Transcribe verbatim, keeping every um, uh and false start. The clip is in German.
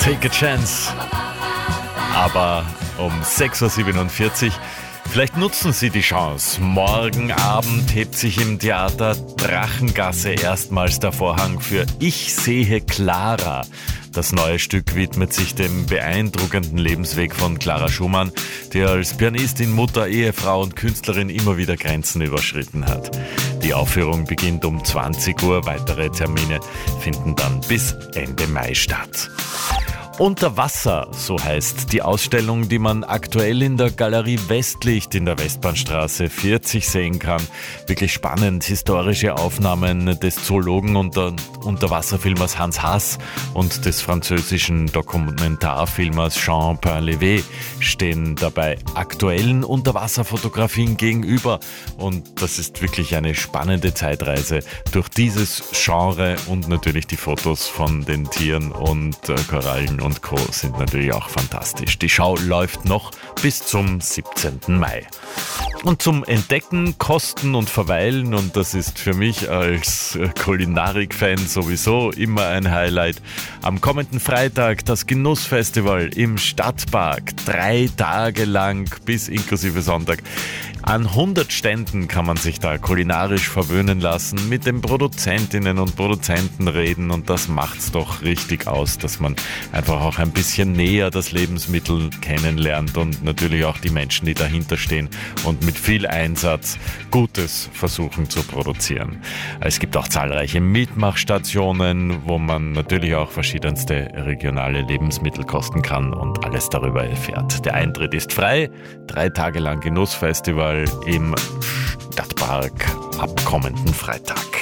Take a Chance. Aber um sechs Uhr siebenundvierzig, vielleicht nutzen Sie die Chance. Morgen Abend hebt sich im Theater Drachengasse erstmals der Vorhang für Ich sehe Clara. Das neue Stück widmet sich dem beeindruckenden Lebensweg von Clara Schumann, die als Pianistin, Mutter, Ehefrau und Künstlerin immer wieder Grenzen überschritten hat. Die Aufführung beginnt um zwanzig Uhr, weitere Termine finden dann bis Ende Mai statt. Unter Wasser, so heißt die Ausstellung, die man aktuell in der Galerie Westlicht in der Westbahnstraße vierzig sehen kann. Wirklich spannend, historische Aufnahmen des Zoologen und der Unterwasserfilmers Hans Haas und des französischen Dokumentarfilmers Jean Painlevé stehen dabei aktuellen Unterwasserfotografien gegenüber. Und das ist wirklich eine spannende Zeitreise durch dieses Genre, und natürlich die Fotos von den Tieren und äh, Korallen und Co. sind natürlich auch fantastisch. Die Schau läuft noch bis zum siebzehnten Mai. Und zum Entdecken, Kosten und Verweilen, und das ist für mich als Kulinarik-Fan sowieso immer ein Highlight, am kommenden Freitag das Genussfestival im Stadtpark. Drei Tage lang bis inklusive Sonntag. An hundert Ständen kann man sich da kulinarisch verwöhnen lassen, mit den Produzentinnen und Produzenten reden, und das macht's doch richtig aus, dass man einfach auch ein bisschen näher das Lebensmittel kennenlernt und natürlich auch die Menschen, die dahinter stehen und mit viel Einsatz Gutes versuchen zu produzieren. Es gibt auch zahlreiche Mitmachstationen, wo man natürlich auch verschiedenste regionale Lebensmittel kosten kann und alles darüber erfährt. Der Eintritt ist frei, drei Tage lang Genussfestival im Stadtpark ab kommenden Freitag.